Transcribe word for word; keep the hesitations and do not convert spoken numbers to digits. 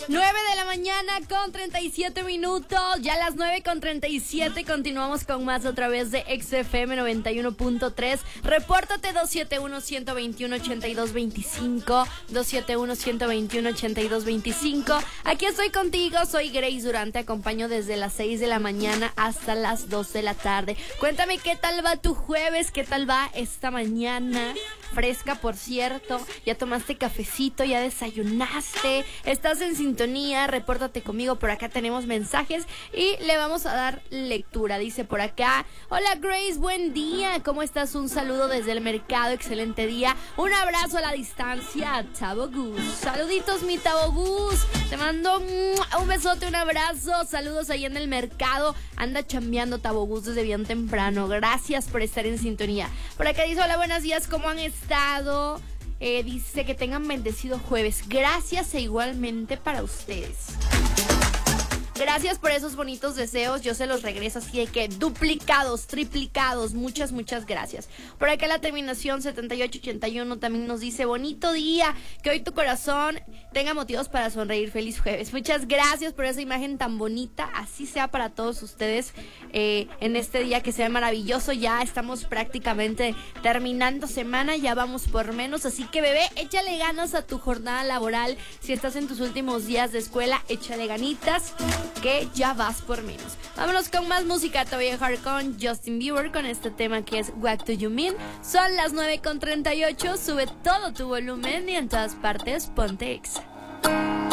nueve de la mañana con treinta y siete minutos. Ya a las nueve con treinta y siete continuamos con más a través de X F M noventa y uno punto tres. Repórtate dos siete uno, uno dos uno, ocho dos dos cinco. dos siete uno, uno dos uno, ocho dos dos cinco. Aquí estoy contigo, soy Grace Durán. Te acompaño desde las seis de la mañana hasta las dos de la tarde. Cuéntame qué tal va tu jueves, qué tal va esta mañana. Fresca, por cierto. Ya tomaste cafecito, ya desayunaste. Estás en sintonía, repórtate conmigo. Por acá tenemos mensajes y le vamos a dar lectura. Dice por acá: hola Grace, buen día, ¿cómo estás? Un saludo desde el mercado, excelente día. Un abrazo a la distancia, Tabo Gus. Saluditos, mi Tabo Gus. Te mando un besote, un abrazo. Saludos ahí en el mercado. Anda chambeando Tabo Gus desde bien temprano. Gracias por estar en sintonía. Por acá dice: hola, buenos días, ¿cómo han estado? Eh, dice que tengan bendecido jueves. Gracias e igualmente para ustedes. Gracias por esos bonitos deseos, yo se los regreso así de que duplicados, triplicados, muchas, muchas gracias. Por acá la terminación setenta y ocho ochenta y uno también nos dice: bonito día, que hoy tu corazón tenga motivos para sonreír, feliz jueves. Muchas gracias por esa imagen tan bonita, así sea para todos ustedes eh, en este día, que sea maravilloso. Ya estamos prácticamente terminando semana, ya vamos por menos, así que bebé, échale ganas a tu jornada laboral. Si estás en tus últimos días de escuela, échale ganitas, que ya vas por menos. Vámonos con más música. Te voy a dejar con Justin Bieber con este tema que es What Do You Mean. Son las nueve con treinta y ocho. Sube todo tu volumen y en todas partes ponte Exa.